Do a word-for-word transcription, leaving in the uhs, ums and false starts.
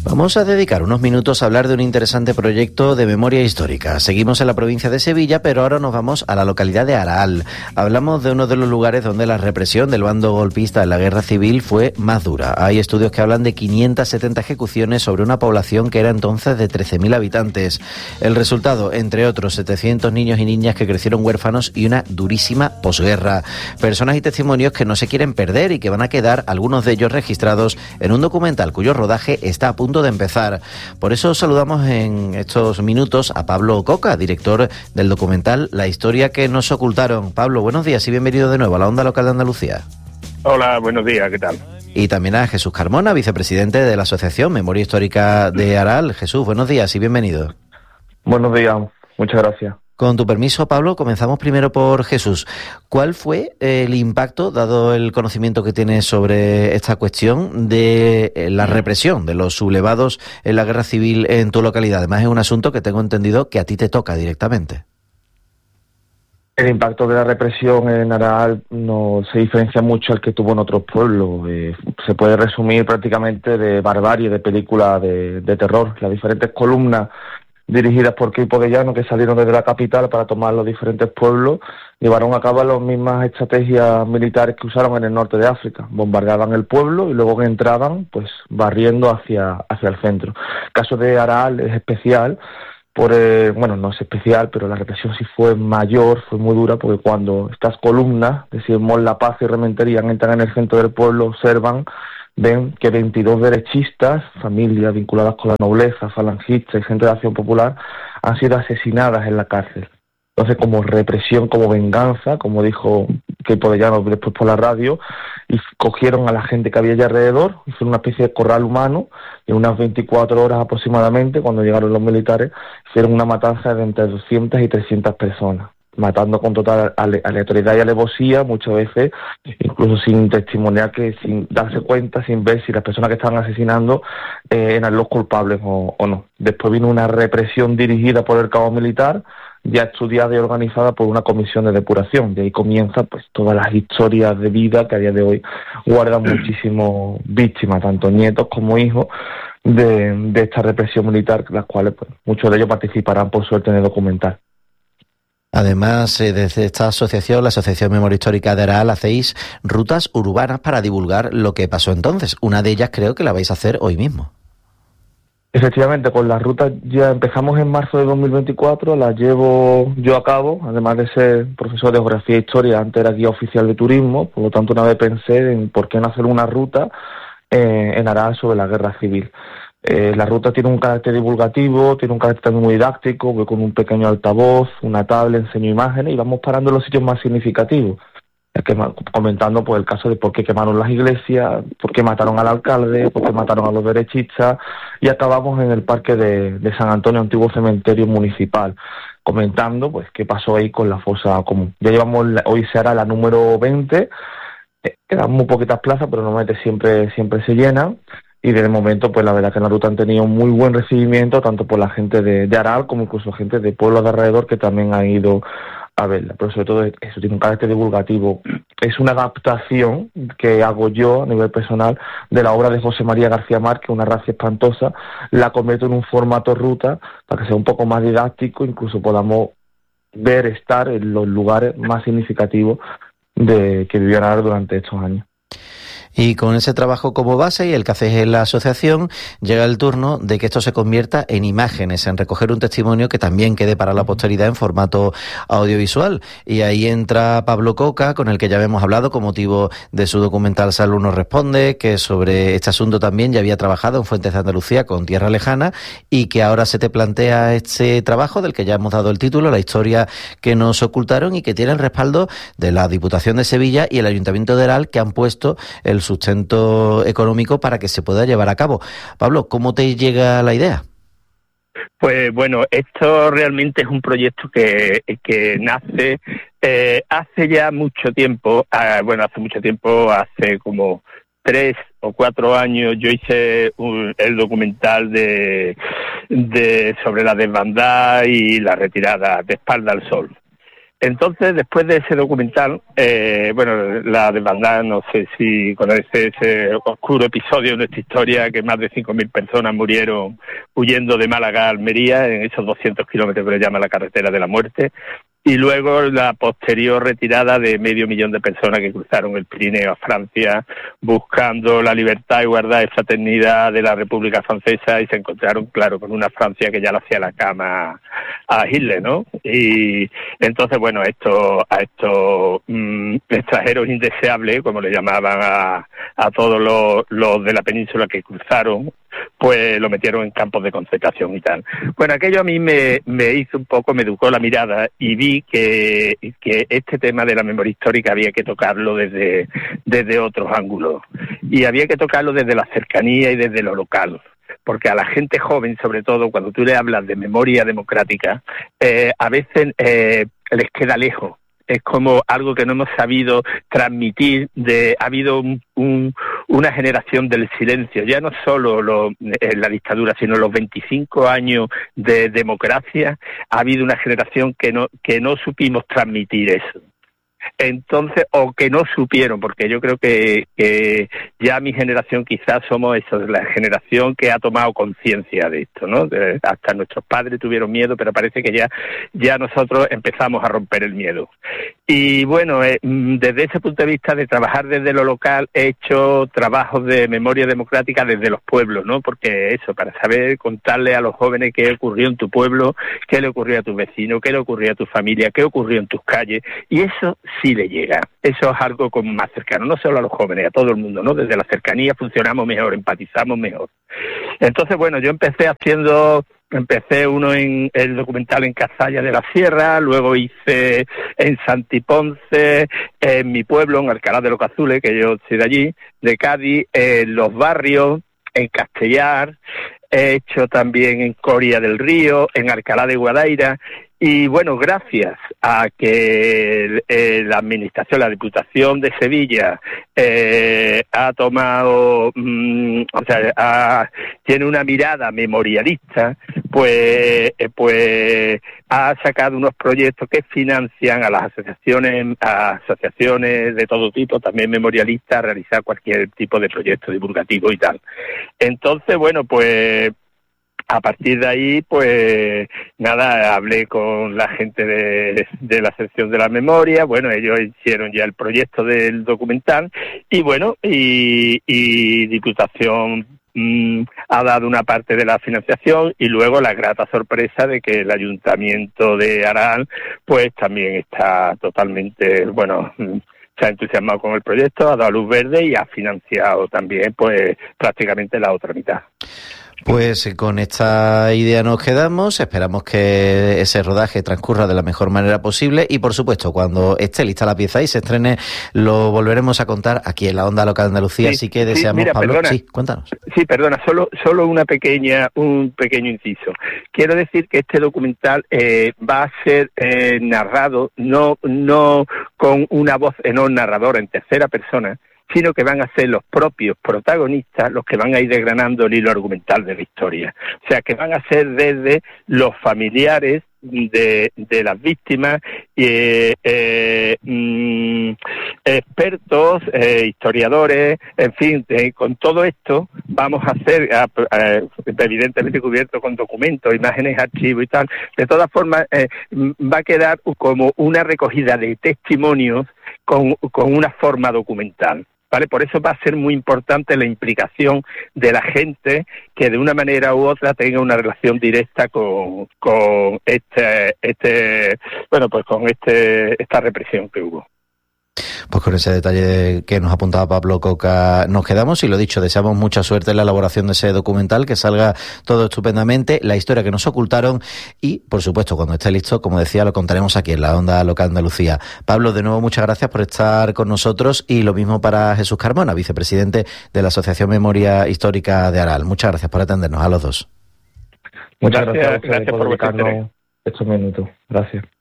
Vamos a dedicar unos minutos a hablar de un interesante proyecto de memoria histórica. Seguimos en la provincia de Sevilla, pero ahora nos vamos a la localidad de Araal. Hablamos de uno de los lugares donde la represión del bando golpista en la guerra civil fue más dura. Hay estudios que hablan de quinientas setenta ejecuciones sobre una población que era entonces de trece mil habitantes. El resultado, entre otros, setecientos niños y niñas que crecieron huérfanos y una durísima posguerra. Personas y testimonios que no se quieren perder y que van a quedar, algunos de ellos registrados, en un documental cuyo rodaje está a punto de empezar. Por eso saludamos en estos minutos a Pablo Coca, director del documental La historia que nos ocultaron. Pablo, buenos días y bienvenido de nuevo a la Onda Local de Andalucía. Hola, buenos días, ¿qué tal? Y también a Jesús Carmona, vicepresidente de la Asociación Memoria Histórica de Araal. Jesús, buenos días y bienvenido. Buenos días, muchas gracias. Con tu permiso, Pablo, comenzamos primero por Jesús. ¿Cuál fue el impacto, dado el conocimiento que tienes sobre esta cuestión, de la represión de los sublevados en la guerra civil en tu localidad? Además, es un asunto que tengo entendido que a ti te toca directamente. El impacto de la represión en Araal no se diferencia mucho al que tuvo en otros pueblos. Eh, se puede resumir prácticamente de barbarie, de película de, de terror. Las diferentes columnas dirigidas por Queipo de Llano, que salieron desde la capital para tomar los diferentes pueblos, llevaron a cabo las mismas estrategias militares que usaron en el norte de África. Bombardeaban el pueblo y luego entraban, pues, barriendo hacia, hacia el centro. El caso de Araal es especial, por eh, bueno, no es especial, pero la represión sí fue mayor, fue muy dura, porque cuando estas columnas, decimos La Paz y Rementería, entran en el centro del pueblo, observan, ven que veintidós derechistas, familias vinculadas con la nobleza, falangistas y gente de Acción Popular, han sido asesinadas en la cárcel. Entonces, como represión, como venganza, como dijo Queipo de Llano después por la radio, y cogieron a la gente que había allá alrededor, hicieron una especie de corral humano, y en unas veinticuatro horas aproximadamente, cuando llegaron los militares, hicieron una matanza de entre doscientas y trescientas personas, matando con total ale- aleatoriedad y alevosía, muchas veces, incluso sin testimoniar, que sin darse cuenta, sin ver si las personas que estaban asesinando eh, eran los culpables o, o no. Después vino una represión dirigida por el cabo militar, ya estudiada y organizada por una comisión de depuración. De ahí comienzan, pues, todas las historias de vida que a día de hoy guardan muchísimas víctimas, tanto nietos como hijos, de, de esta represión militar, las cuales, pues, muchos de ellos participarán, por suerte, en el documental. Además, eh, desde esta asociación, la Asociación Memoria Histórica de Araal, hacéis rutas urbanas para divulgar lo que pasó entonces. Una de ellas creo que la vais a hacer hoy mismo. Efectivamente, con las rutas ya empezamos en marzo de dos mil veinticuatro, las llevo yo a cabo, además de ser profesor de Geografía e Historia, antes era guía oficial de turismo, por lo tanto una vez pensé en por qué no hacer una ruta eh, en Araal sobre la guerra civil. Eh, la ruta tiene un carácter divulgativo, tiene un carácter también muy didáctico, voy con un pequeño altavoz, una tablet, enseño imágenes y vamos parando en los sitios más significativos, que, comentando pues el caso de por qué quemaron las iglesias, por qué mataron al alcalde, por qué mataron a los derechistas, y acabamos en el parque de, de San Antonio, antiguo cementerio municipal, comentando pues qué pasó ahí con la fosa común. Ya llevamos, hoy será la número veinte, eh, quedan muy poquitas plazas, pero normalmente siempre, siempre se llenan. Y desde el momento, pues la verdad que en la ruta han tenido muy buen recibimiento, tanto por la gente de, de Araal como incluso gente de pueblos de alrededor que también han ido a verla. Pero sobre todo eso tiene un carácter divulgativo. Es una adaptación que hago yo a nivel personal de la obra de José María García Márquez, Una racia espantosa. La convierto en un formato ruta para que sea un poco más didáctico, incluso podamos ver, estar en los lugares más significativos de que vivió Araal durante estos años. Y con ese trabajo como base y el que hacéis en la asociación, llega el turno de que esto se convierta en imágenes, en recoger un testimonio que también quede para la posteridad en formato audiovisual. Y ahí entra Pablo Coca, con el que ya habíamos hablado con motivo de su documental Salud nos responde, que sobre este asunto también ya había trabajado en Fuentes de Andalucía con Tierra Lejana, y que ahora se te plantea este trabajo del que ya hemos dado el título, La historia que nos ocultaron, y que tiene el respaldo de la Diputación de Sevilla y el Ayuntamiento de Araal, que han puesto el sustento económico para que se pueda llevar a cabo. Pablo, ¿cómo te llega la idea? Pues bueno, esto realmente es un proyecto que, que nace eh, hace ya mucho tiempo, eh, bueno, hace mucho tiempo, hace como tres o cuatro años, yo hice un, el documental de, de sobre la desbandada y la retirada de Espalda al Sol. entonces, después de ese documental, eh, bueno, la desbandada, no sé si conoces ese oscuro episodio de nuestra historia, que más de cinco mil personas murieron huyendo de Málaga a Almería, en esos doscientos kilómetros que le llama la carretera de la muerte, y luego la posterior retirada de medio millón de personas que cruzaron el Pirineo a Francia buscando la libertad, igualdad y fraternidad de la República Francesa, y se encontraron, claro, con una Francia que ya le hacía la cama a Hitler, ¿no? Y entonces, bueno, esto, a estos mmm, extranjeros indeseables, como le llamaban a, a todos los, los de la península que cruzaron, pues lo metieron en campos de concentración y tal. Bueno, aquello a mí me, me hizo un poco, me educó la mirada y vi que, que este tema de la memoria histórica había que tocarlo desde, desde otros ángulos. Y había que tocarlo desde la cercanía y desde lo local. Porque a la gente joven, sobre todo, cuando tú le hablas de memoria democrática, eh, a veces eh, les queda lejos. Es como algo que no hemos sabido transmitir. De, ha habido un, un, una generación del silencio, ya no solo lo, en la dictadura, sino los veinticinco años de democracia, ha habido una generación que no, que no supimos transmitir eso. Entonces, o que no supieron, porque yo creo que, que ya mi generación quizás somos eso, la generación que ha tomado conciencia de esto, ¿no? De, hasta nuestros padres tuvieron miedo, pero parece que ya, ya nosotros empezamos a romper el miedo. Y bueno, eh, desde ese punto de vista de trabajar desde lo local, he hecho trabajos de memoria democrática desde los pueblos, ¿no? Porque eso, para saber contarle a los jóvenes qué ocurrió en tu pueblo, qué le ocurrió a tu vecino, qué le ocurrió a tu familia, qué ocurrió en tus calles, y eso sí le llega. Eso es algo como más cercano, no solo a los jóvenes, a todo el mundo, ¿no? Desde la cercanía funcionamos mejor, empatizamos mejor. Entonces, bueno, yo empecé haciendo, empecé uno en el documental en Cazalla de la Sierra, luego hice en Santiponce, en mi pueblo, en Alcalá de los Azules, que yo soy de allí, de Cádiz, en los barrios, en Castellar, he hecho también en Coria del Río, en Alcalá de Guadaira. Y bueno, gracias a que eh, la administración, la Diputación de Sevilla eh, ha tomado, mmm, o sea, ha, tiene una mirada memorialista, pues, eh, pues ha sacado unos proyectos que financian a las asociaciones, a asociaciones de todo tipo, también memorialistas, a realizar cualquier tipo de proyecto divulgativo y tal. Entonces, bueno, pues a partir de ahí, pues nada, hablé con la gente de, de la sección de la memoria, bueno, ellos hicieron ya el proyecto del documental y bueno, y, y Diputación mmm, ha dado una parte de la financiación y luego la grata sorpresa de que el Ayuntamiento de Aral pues también está totalmente, bueno, se ha entusiasmado con el proyecto, ha dado luz verde y ha financiado también pues prácticamente la otra mitad. Pues con esta idea nos quedamos, esperamos que ese rodaje transcurra de la mejor manera posible y por supuesto cuando esté lista la pieza y se estrene lo volveremos a contar aquí en la Onda Local de Andalucía, sí, así que deseamos, sí, mira, Pablo, perdona, sí, cuéntanos. Sí, perdona, solo solo una pequeña, un pequeño inciso. Quiero decir que este documental eh, va a ser eh, narrado no no con una voz en un narrador en tercera persona, sino que van a ser los propios protagonistas los que van a ir desgranando el hilo argumental de la historia. O sea, que van a ser desde los familiares de, de las víctimas, eh, eh, mm, expertos, eh, historiadores, en fin, eh, con todo esto vamos a hacer, eh, eh, evidentemente cubierto con documentos, imágenes, archivos y tal. De todas formas, eh, va a quedar como una recogida de testimonios con, con una forma documental. ¿Vale? Por eso va a ser muy importante la implicación de la gente que de una manera u otra tenga una relación directa con, con este, este, bueno, pues con este, esta represión que hubo. Pues con ese detalle que nos apuntaba Pablo Coca nos quedamos y lo dicho, deseamos mucha suerte en la elaboración de ese documental, que salga todo estupendamente, la historia que nos ocultaron y, por supuesto, cuando esté listo, como decía, lo contaremos aquí en la Onda Local de Andalucía. Pablo, de nuevo, muchas gracias por estar con nosotros y lo mismo para Jesús Carmona, vicepresidente de la Asociación Memoria Histórica de Aral. Muchas gracias por atendernos a los dos. Muchas gracias, gracias, gracias por dedicarnos estos minutos. Gracias.